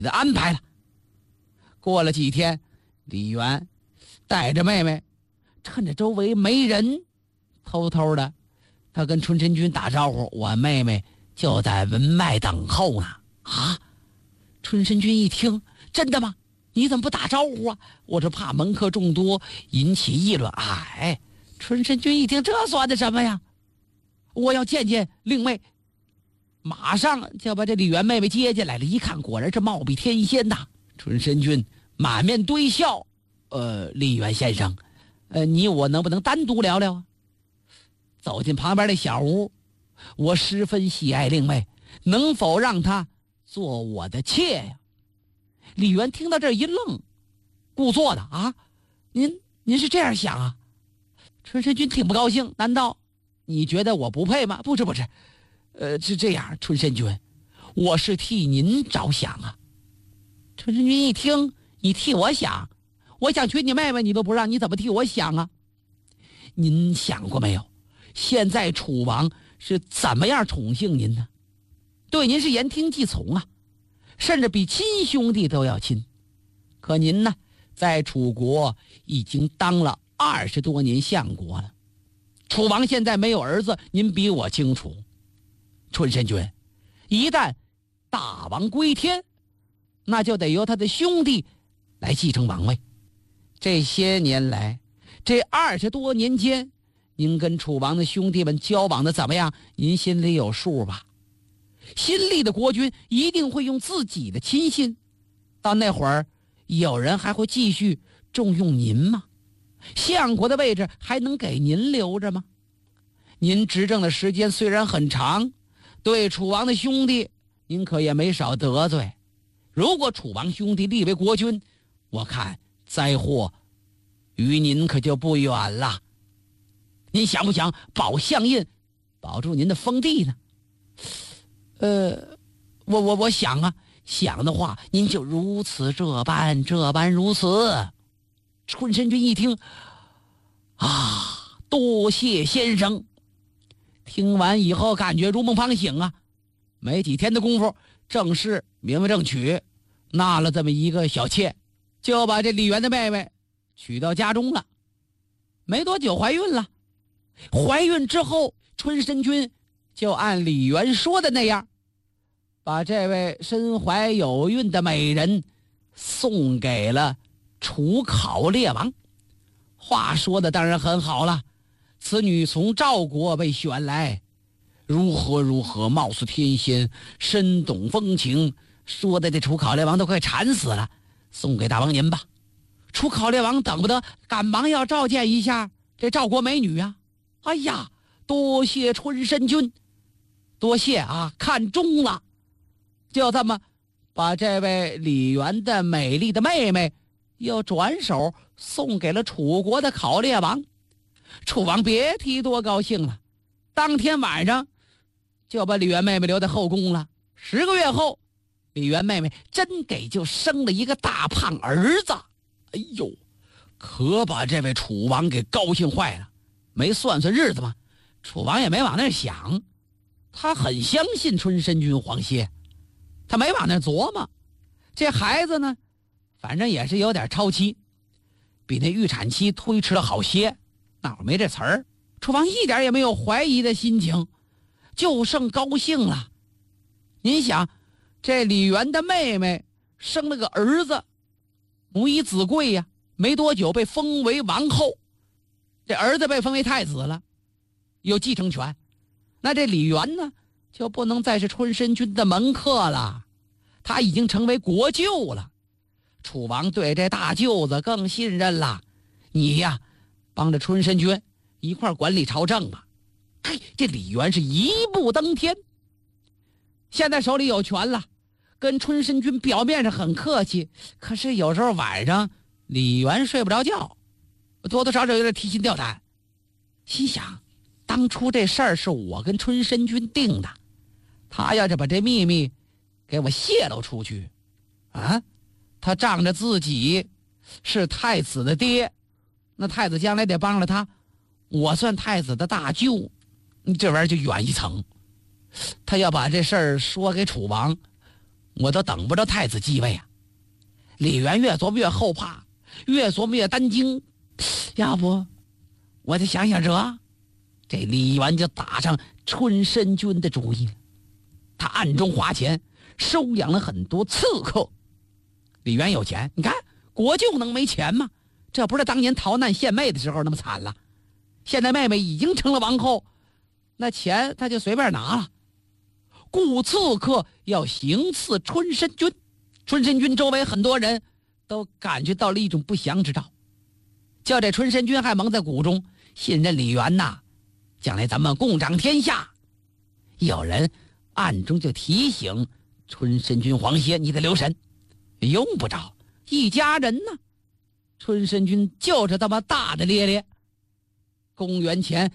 的安排了。过了几天，李渊带着妹妹，趁着周围没人，偷偷的，他跟春申君打招呼：“我妹妹就在门外等候呢。”啊！春申君一听：“真的吗？你怎么不打招呼啊？”我这怕门客众多引起议论。哎，春申君一听，这算的什么呀？我要见见令妹。马上就把这李渊妹妹接进来了，一看果然是貌比天仙呐。春申君满面堆笑：“李渊先生，你我能不能单独聊聊啊？”走进旁边的小屋，我十分喜爱令妹，能否让她做我的妾呀？李渊听到这一愣，故作的啊，您是这样想啊？春申君挺不高兴，难道你觉得我不配吗？不是，是这样，春申君，我是替您着想啊。春申君一听，你替我想，我想娶你妹妹你都不让，你怎么替我想啊？您想过没有，现在楚王是怎么样宠幸您呢？对您是言听计从啊，甚至比亲兄弟都要亲。可您呢，在楚国已经当了20多年相国了，楚王现在没有儿子，您比我清楚。春申君，一旦大王归天，那就得由他的兄弟来继承王位。这些年来，这20多年间，您跟楚王的兄弟们交往的怎么样？您心里有数吧？新立的国君一定会用自己的亲信，到那会儿，有人还会继续重用您吗？相国的位置还能给您留着吗？您执政的时间虽然很长，对楚王的兄弟您可也没少得罪。如果楚王兄弟立为国君，我看灾祸与您可就不远了。您想不想保相印，保住您的封地呢？我想啊，想的话，您就如此这般如此。春申君一听，啊，多谢先生。听完以后，感觉如梦方醒啊。没几天的功夫，正式名为正娶，纳了这么一个小妾，就把这李渊的妹妹娶到家中了。没多久怀孕了，怀孕之后，春申君就按李渊说的那样，把这位身怀有孕的美人送给了楚考烈王。话说的当然很好了，此女从赵国被选来，如何，貌似天仙，深懂风情，说的这楚考烈王都快馋死了。送给大王您吧。楚考烈王等不得，赶忙要召见一下这赵国美女啊。哎呀，多谢春申君，多谢啊，看中了。就这么把这位李渊的美丽的妹妹又转手送给了楚国的考烈王。楚王别提多高兴了，当天晚上就把李渊妹妹留在后宫了。10个月后，李渊妹妹真给就生了一个大胖儿子。哎呦，可把这位楚王给高兴坏了。没算日子吗？楚王也没往那儿想，他很相信春申君黄歇，他没往那儿琢磨。这孩子呢，反正也是有点超期，比那预产期推迟了好些，那会儿没这词儿。楚王一点也没有怀疑的心情，就剩高兴了。您想，这李渊的妹妹生了个儿子，母以子贵呀，没多久被封为王后，这儿子被封为太子了，有继承权。那这李渊呢，就不能再是春申君的门客了，他已经成为国舅了。楚王对这大舅子更信任了，你呀，帮着春申君一块管理朝政吧。嘿，这李渊是一步登天，现在手里有权了，跟春申君表面上很客气，可是有时候晚上李渊睡不着觉，多多少少有点提心吊胆，心想当初这事儿是我跟春申君定的，他要是把这秘密给我泄露出去啊，他仗着自己是太子的爹，那太子将来得帮着他，我算太子的大舅，这玩意儿就远一层。他要把这事儿说给楚王， 我都等不着太子继位啊。李渊越琢磨越后怕，越琢磨越担惊，要不我得想想这李渊就打上春申君的主意了。他暗中花钱收养了很多刺客。李渊有钱，你看国舅能没钱吗？这不是当年逃难献媚的时候那么惨了，现在妹妹已经成了王后，那钱他就随便拿了。故刺客要行刺春申君，春申君周围很多人都感觉到了一种不祥之兆，叫这春申君还蒙在鼓中，信任李渊呐，将来咱们共掌天下。有人暗中就提醒春申君黄歇，你得留神。用不着，一家人呢。春申君就是这么大的咧咧。公元前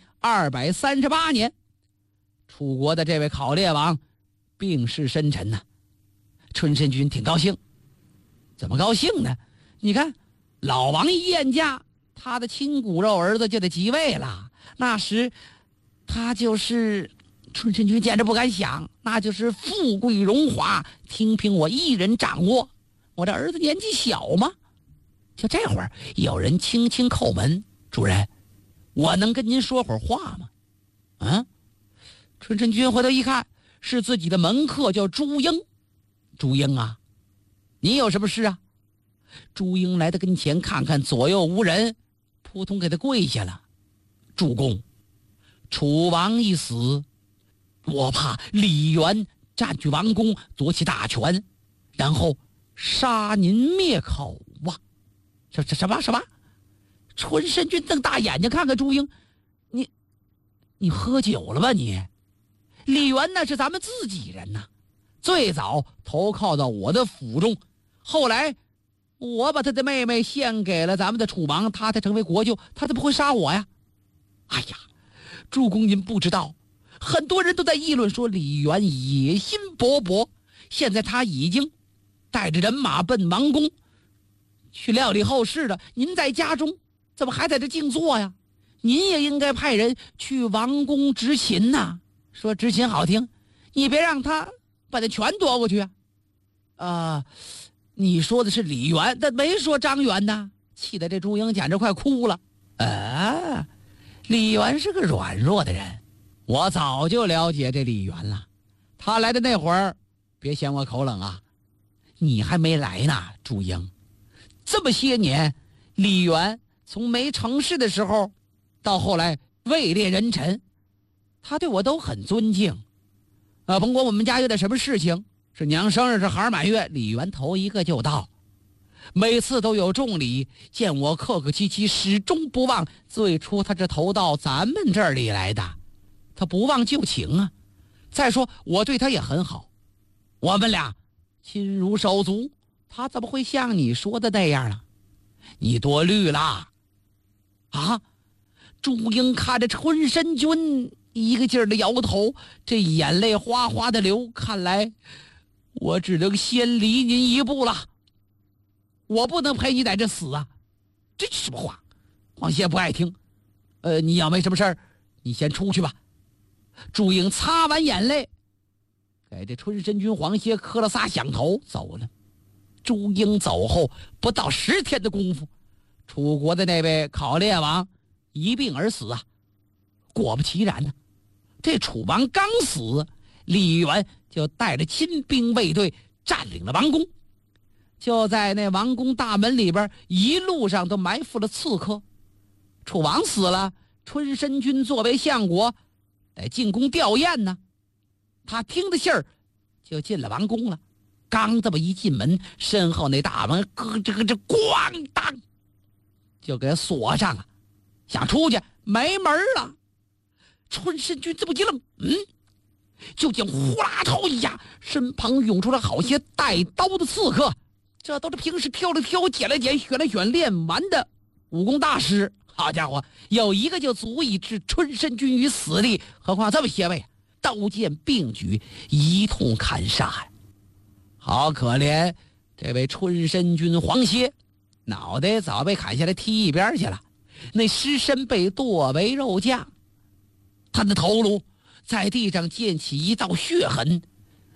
238年，楚国的这位考烈王病逝深沉呐。春申君挺高兴。怎么高兴呢？你看老王一晏驾，他的亲骨肉儿子就得即位了。那时他就是春申君简直不敢想，那就是富贵荣华，听凭我一人掌握。我这儿子年纪小吗？就这会儿有人轻轻叩门，主人，我能跟您说会儿话吗？春申君回头一看，是自己的门客，叫朱英。朱英啊，你有什么事啊？朱英来到跟前，看看左右无人，扑通给他跪下了。主公，楚王一死，我怕李渊占据王宫，夺其大权，然后杀您灭口啊！什么？春申君瞪大眼睛看看朱英，你喝酒了吧你？李渊那是咱们自己人呐，最早投靠到我的府中，后来我把他的妹妹献给了咱们的楚王，他才成为国舅，他怎么会杀我呀？哎呀，主公您不知道，很多人都在议论说李渊野心勃勃，现在他已经带着人马奔王宫去料理后事了。您在家中怎么还在这静坐呀？您也应该派人去王宫执勤呐。说执勤好听，你别让他把他全夺过去啊。你说的是李渊，但没说张元呐。气得这朱英简直快哭了。李渊是个软弱的人，我早就了解这李渊了。他来的那会儿，别嫌我口冷啊，你还没来呢。朱英，这么些年，李渊从没成事的时候到后来位列人臣，他对我都很尊敬甭管我们家有点什么事情，是娘生日是孩儿满月，李渊头一个就到，每次都有重礼，见我客客气气，始终不忘最初他这头到咱们这里来的，他不忘旧情啊。再说我对他也很好，我们俩亲如手足，他怎么会像你说的那样啊？你多虑了啊！朱英看着春申君一个劲儿的摇头，这眼泪哗哗的流，看来我只能先离您一步了，我不能陪你在这死啊！这是什么话？黄歇不爱听。你要没什么事儿，你先出去吧。朱英擦完眼泪，给这春申君黄歇磕了仨响头，走了。朱英走后不到10天的功夫，楚国的那位考烈王一病而死啊！果不其然呢，这楚王刚死，李渊就带着亲兵卫队占领了王宫，就在那王宫大门里边一路上都埋伏了刺客。楚王死了，春申君作为相国得进宫吊唁呢，他听的信儿就进了王宫了。刚这么一进门，身后那大门这咣当就给锁上了，想出去没门了。春申君这么一愣，就见呼啦朝一下，身旁涌出了好些带刀的刺客，这都是平时挑了挑，剪了剪，选了选，练完的武功大师。好家伙，有一个就足以置春申君于死地，何况这么些位，刀剑并举，一通砍杀呀！好可怜，这位春申君黄歇，脑袋早被砍下来踢一边去了，那尸身被剁为肉酱，他的头颅在地上溅起一道血痕，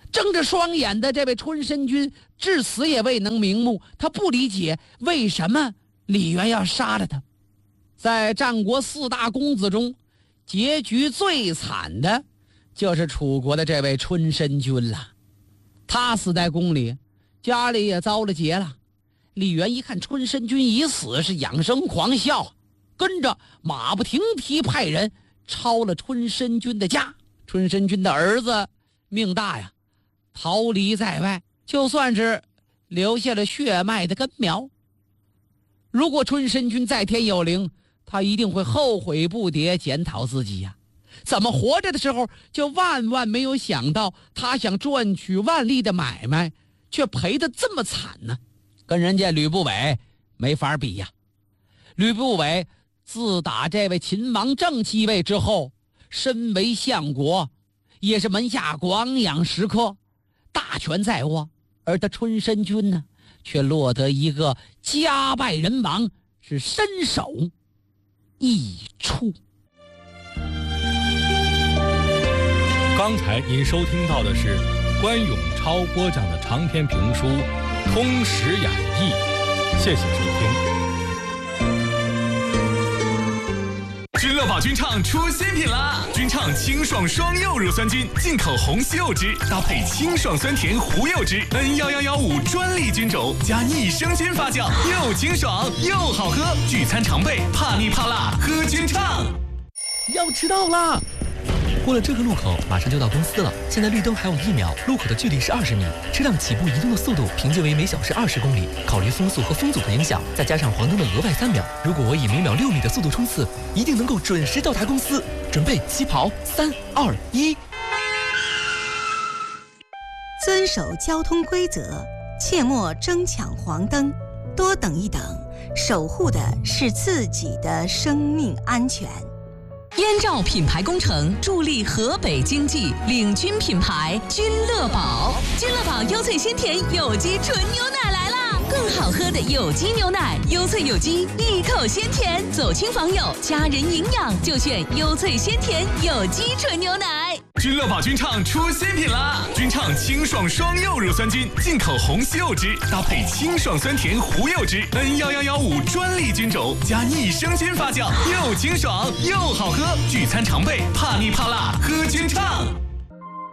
睁着双眼的这位春申君至死也未能瞑目，他不理解为什么李渊要杀了他。在战国4大公子中，结局最惨的就是楚国的这位春申君了。他死在宫里，家里也遭了劫了。李渊一看春申君已死，是仰声狂笑，跟着马不停蹄派人抄了春申君的家。春申君的儿子命大呀，逃离在外，就算是留下了血脉的根苗。如果春申君在天有灵，他一定会后悔不迭，检讨自己呀，怎么活着的时候就万万没有想到，他想赚取万利的买卖，却赔得这么惨呢？跟人家吕不韦没法比呀。吕不韦自打这位秦王政继位之后，身为相国，也是门下广养食客，大权在握，而他春申君呢，却落得一个家败人亡，是身首异处。 刚才您收听到的是关永超播讲的长篇评书《通史演义》，谢谢收听。 君乐宝菌畅出新品啦！菌畅清爽双柚乳酸菌，进口红西柚汁，搭配清爽酸甜胡柚汁，N11115专利菌种，加益生菌发酵，又清爽又好喝。聚餐常备，怕腻怕辣，喝菌畅。 要迟到啦！过了这个路口，马上就到公司了。现在绿灯还有1秒，路口的距离是20米，车辆起步移动的速度平均为每小时20公里。考虑风速和风阻的影响，再加上黄灯的额外3秒，如果我以每秒6米的速度冲刺，一定能够准时到达公司。准备起跑，3、2、1。 遵守交通规则，切莫争抢黄灯，多等一等，守护的是自己的生命安全。 燕赵品牌工程助力河北经济，领军品牌君乐宝。君乐宝优萃鲜甜有机纯牛奶来啦！更好喝的有机牛奶，优萃有机，一口鲜甜，走亲访友，家人营养就选优萃鲜甜有机纯牛奶。 君乐宝菌畅出新品啦！菌畅清爽双柚乳酸菌，进口红西柚汁，搭配清爽酸甜胡柚汁，N11115专利菌种，加益生菌发酵，又清爽又好喝。聚餐常备，怕腻怕辣，喝菌畅。